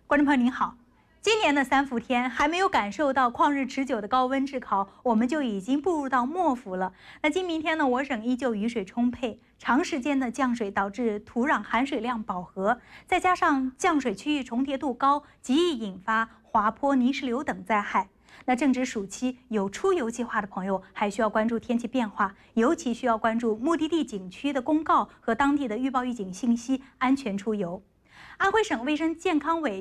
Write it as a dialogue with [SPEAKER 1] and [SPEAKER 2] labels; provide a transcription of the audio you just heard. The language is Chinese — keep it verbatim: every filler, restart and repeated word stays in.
[SPEAKER 1] 观众朋友您好，今年的三伏天还没有感受到旷日持久的高温炙烤，我们就已经步入到末伏了。那今明天呢，我省依旧雨水充沛，长时间的降水导致土壤含水量饱和，再加上降水区域重叠度高，极易引发滑坡、泥石流等灾害。那正值暑期，有出游计划的朋友还需要关注天气变化，尤其需要关注目的地景区的公告和当地的预报预警信息，安全出游。安徽省卫生健康委